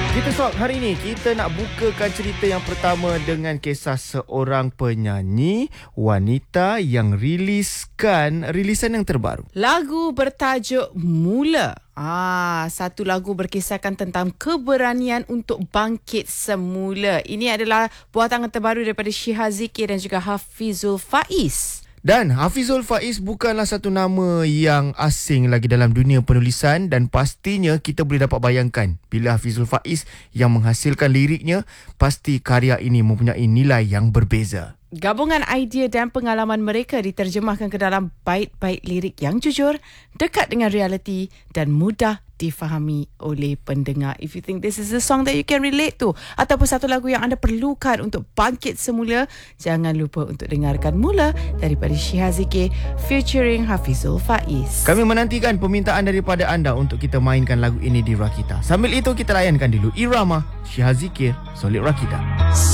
Kita Talk hari ini, kita nak bukakan cerita yang pertama dengan kisah seorang penyanyi wanita yang rilisan yang terbaru. Lagu bertajuk Mula. Satu lagu berkisahkan tentang keberanian untuk bangkit semula. Ini adalah buah tangan terbaru daripada Syiha Zikir dan juga Hafizul Faiz. Dan Hafizul Faiz bukanlah satu nama yang asing lagi dalam dunia penulisan, dan pastinya kita boleh dapat bayangkan bila Hafizul Faiz yang menghasilkan liriknya, pasti karya ini mempunyai nilai yang berbeza. Gabungan idea dan pengalaman mereka diterjemahkan ke dalam bait-bait lirik yang jujur, dekat dengan realiti dan mudah difahami oleh pendengar. If you think this is a song that you can relate to, ataupun satu lagu yang anda perlukan untuk bangkit semula, jangan lupa untuk dengarkan Mula daripada Syiha Zikir featuring Hafizul Faiz. Kami menantikan permintaan daripada anda untuk kita mainkan lagu ini di Rakita. Sambil itu kita layankan dulu irama Syiha Zikir, Solid Rakita.